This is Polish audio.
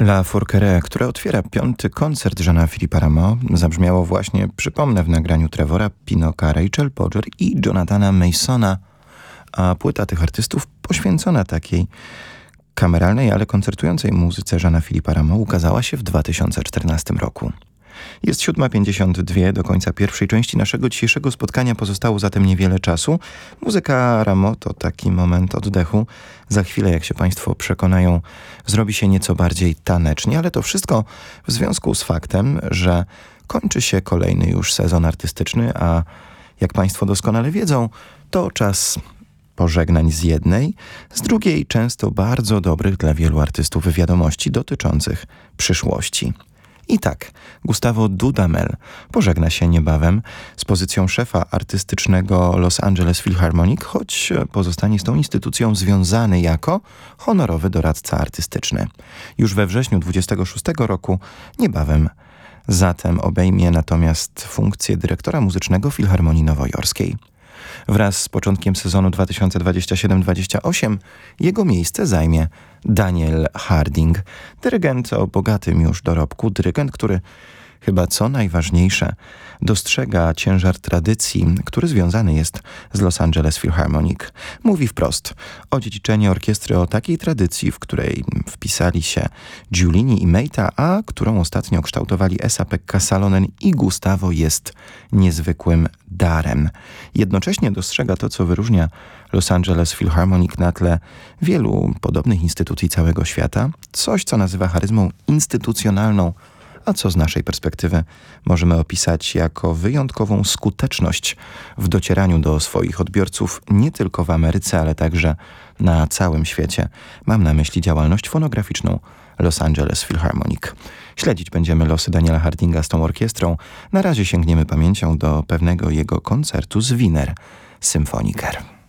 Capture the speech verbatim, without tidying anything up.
La Forquerie, które otwiera piąty koncert Jeana Philippa Rameau, zabrzmiało właśnie, przypomnę, w nagraniu Trevora Pinocka, Rachel Podger i Jonathana Masona, a płyta tych artystów poświęcona takiej kameralnej, ale koncertującej muzyce Jeana Philippa Rameau ukazała się w dwa tysiące czternastym roku. Jest siódma pięćdziesiąt dwa, do końca pierwszej części naszego dzisiejszego spotkania pozostało zatem niewiele czasu. Muzyka Rameau to taki moment oddechu. Za chwilę, jak się Państwo przekonają, zrobi się nieco bardziej tanecznie, ale to wszystko w związku z faktem, że kończy się kolejny już sezon artystyczny, a jak Państwo doskonale wiedzą, to czas pożegnań z jednej, z drugiej często bardzo dobrych dla wielu artystów wiadomości dotyczących przyszłości. I tak, Gustavo Dudamel pożegna się niebawem z pozycją szefa artystycznego Los Angeles Philharmonic, choć pozostanie z tą instytucją związany jako honorowy doradca artystyczny. Już we wrześniu dwudziestego szóstego roku niebawem zatem obejmie natomiast funkcję dyrektora muzycznego Filharmonii Nowojorskiej. Wraz z początkiem sezonu dwa tysiące dwudziestego siódmego dwudziestego ósmego jego miejsce zajmie Daniel Harding, dyrygent o bogatym już dorobku, dyrygent, który chyba co najważniejsze dostrzega ciężar tradycji, który związany jest z Los Angeles Philharmonic. Mówi wprost: odziedziczenie orkiestry o takiej tradycji, w której wpisali się Giulini i Meita, a którą ostatnio kształtowali Esa-Pekka Salonen i Gustavo, jest niezwykłym darem. Jednocześnie dostrzega to, co wyróżnia Los Angeles Philharmonic na tle wielu podobnych instytucji całego świata, coś, co nazywa charyzmą instytucjonalną, a co z naszej perspektywy możemy opisać jako wyjątkową skuteczność w docieraniu do swoich odbiorców nie tylko w Ameryce, ale także na całym świecie. Mam na myśli działalność fonograficzną Los Angeles Philharmonic. Śledzić będziemy losy Daniela Hardinga z tą orkiestrą. Na razie sięgniemy pamięcią do pewnego jego koncertu z Wiener Symfoniker.